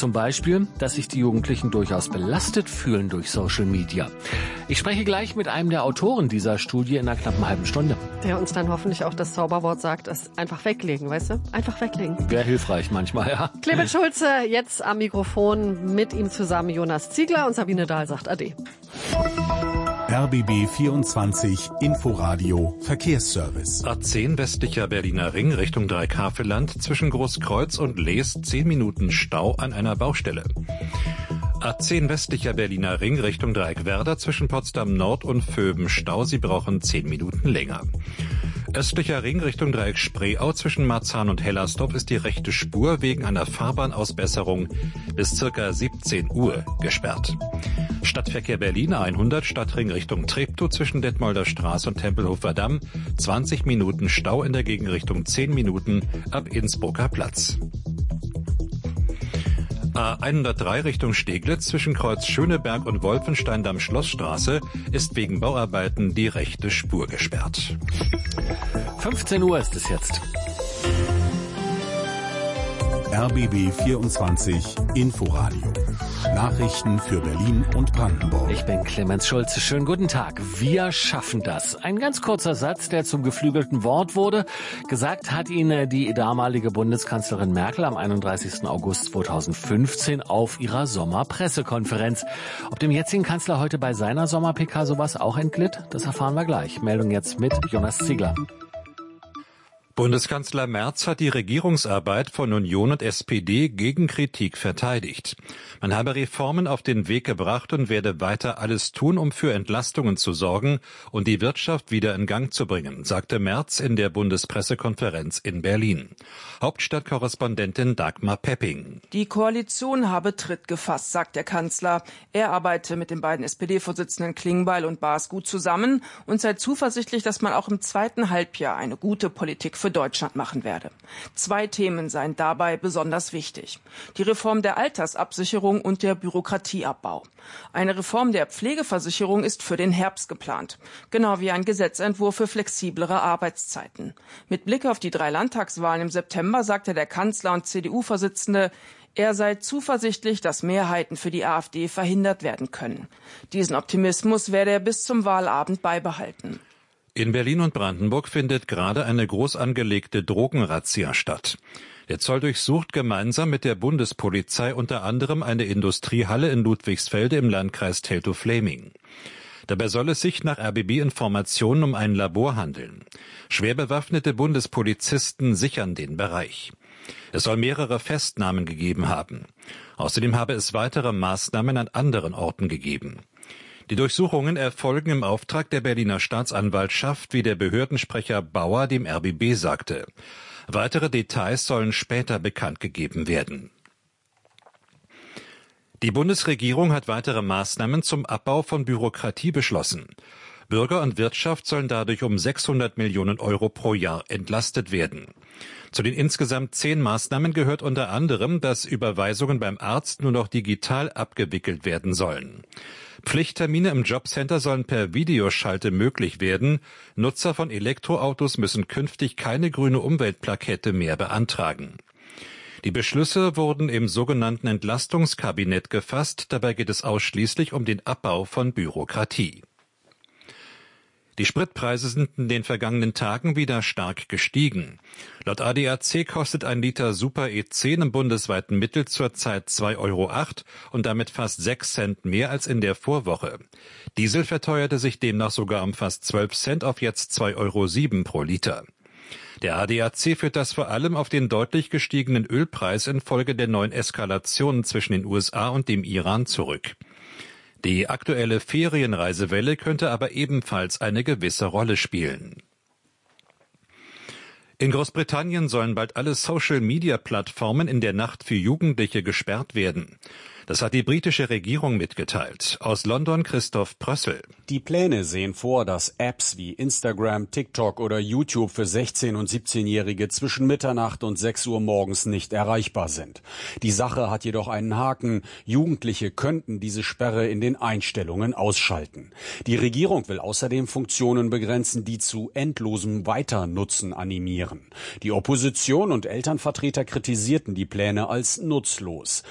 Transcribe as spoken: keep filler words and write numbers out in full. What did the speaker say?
Zum Beispiel, dass sich die Jugendlichen durchaus belastet fühlen durch Social Media. Ich spreche gleich mit einem der Autoren dieser Studie in einer knappen halben Stunde. Der uns dann hoffentlich auch das Zauberwort sagt, es einfach weglegen, weißt du? Einfach weglegen. Wäre hilfreich manchmal, ja. Clemens Schulze jetzt am Mikrofon, mit ihm zusammen Jonas Ziegler und Sabine Dahl sagt Ade. R B B vierundzwanzig Inforadio Verkehrsservice. A zehn westlicher Berliner Ring Richtung Dreieckhaveland zwischen Großkreuz und Lees zehn Minuten Stau an einer Baustelle. A zehn westlicher Berliner Ring Richtung Dreieckwerder zwischen Potsdam Nord und Vöben Stau. Sie brauchen zehn Minuten länger. Östlicher Ring Richtung Dreieck Spreeau zwischen Marzahn und Hellersdorf ist die rechte Spur wegen einer Fahrbahnausbesserung bis circa siebzehn Uhr gesperrt. Stadtverkehr Berlin hundert Stadtring Richtung Treptow zwischen Detmolder Straße und Tempelhofer Damm. zwanzig Minuten Stau in der Gegenrichtung, zehn Minuten ab Innsbrucker Platz. A hundertdrei Richtung Steglitz zwischen Kreuz Schöneberg und Wolfenstein-Damm-Schlossstraße ist wegen Bauarbeiten die rechte Spur gesperrt. fünfzehn Uhr ist es jetzt. R B B vierundzwanzig Inforadio. Nachrichten für Berlin und Brandenburg. Ich bin Clemens Schulze. Schönen guten Tag. Wir schaffen das. Ein ganz kurzer Satz, der zum geflügelten Wort wurde. Gesagt hat ihn die damalige Bundeskanzlerin Merkel am einunddreißigsten August zweitausendfünfzehn auf ihrer Sommerpressekonferenz. Ob dem jetzigen Kanzler heute bei seiner Sommer-P K sowas auch entglitt, das erfahren wir gleich. Meldung jetzt mit Jonas Ziegler. Bundeskanzler Merz hat die Regierungsarbeit von Union und S P D gegen Kritik verteidigt. Man habe Reformen auf den Weg gebracht und werde weiter alles tun, um für Entlastungen zu sorgen und die Wirtschaft wieder in Gang zu bringen, sagte Merz in der Bundespressekonferenz in Berlin. Hauptstadtkorrespondentin Dagmar Pepping. Die Koalition habe Tritt gefasst, sagt der Kanzler. Er arbeite mit den beiden S P D-Vorsitzenden Klingbeil und Baas gut zusammen und sei zuversichtlich, dass man auch im zweiten Halbjahr eine gute Politik für Deutschland machen werde. Zwei Themen seien dabei besonders wichtig. Die Reform der Altersabsicherung und der Bürokratieabbau. Eine Reform der Pflegeversicherung ist für den Herbst geplant. Genau wie ein Gesetzentwurf für flexiblere Arbeitszeiten. Mit Blick auf die drei Landtagswahlen im September sagte der Kanzler und C D U-Vorsitzende, er sei zuversichtlich, dass Mehrheiten für die AfD verhindert werden können. Diesen Optimismus werde er bis zum Wahlabend beibehalten. In Berlin und Brandenburg findet gerade eine groß angelegte Drogenrazzia statt. Der Zoll durchsucht gemeinsam mit der Bundespolizei unter anderem eine Industriehalle in Ludwigsfelde im Landkreis Teltow-Fläming. Dabei soll es sich nach R B B-Informationen um ein Labor handeln. Schwer bewaffnete Bundespolizisten sichern den Bereich. Es soll mehrere Festnahmen gegeben haben. Außerdem habe es weitere Maßnahmen an anderen Orten gegeben. Die Durchsuchungen erfolgen im Auftrag der Berliner Staatsanwaltschaft, wie der Behördensprecher Bauer dem R B B sagte. Weitere Details sollen später bekannt gegeben werden. Die Bundesregierung hat weitere Maßnahmen zum Abbau von Bürokratie beschlossen. Bürger und Wirtschaft sollen dadurch um sechshundert Millionen Euro pro Jahr entlastet werden. Zu den insgesamt zehn Maßnahmen gehört unter anderem, dass Überweisungen beim Arzt nur noch digital abgewickelt werden sollen. Pflichttermine im Jobcenter sollen per Videoschalte möglich werden. Nutzer von Elektroautos müssen künftig keine grüne Umweltplakette mehr beantragen. Die Beschlüsse wurden im sogenannten Entlastungskabinett gefasst. Dabei geht es ausschließlich um den Abbau von Bürokratie. Die Spritpreise sind in den vergangenen Tagen wieder stark gestiegen. Laut A D A C kostet ein Liter Super E zehn im bundesweiten Mittel zurzeit zwei Euro acht und damit fast sechs Cent mehr als in der Vorwoche. Diesel verteuerte sich demnach sogar um fast zwölf Cent auf jetzt zwei Euro sieben pro Liter. Der A D A C führt das vor allem auf den deutlich gestiegenen Ölpreis infolge der neuen Eskalationen zwischen den U S A und dem Iran zurück. Die aktuelle Ferienreisewelle könnte aber ebenfalls eine gewisse Rolle spielen. In Großbritannien sollen bald alle Social-Media-Plattformen in der Nacht für Jugendliche gesperrt werden. Das hat die britische Regierung mitgeteilt. Aus London Christoph Prössel. Die Pläne sehen vor, dass Apps wie Instagram, TikTok oder YouTube für sechzehn- und siebzehnjährige zwischen Mitternacht und sechs Uhr morgens nicht erreichbar sind. Die Sache hat jedoch einen Haken. Jugendliche könnten diese Sperre in den Einstellungen ausschalten. Die Regierung will außerdem Funktionen begrenzen, die zu endlosem Weiternutzen animieren. Die Opposition und Elternvertreter kritisierten die Pläne als nutzlos.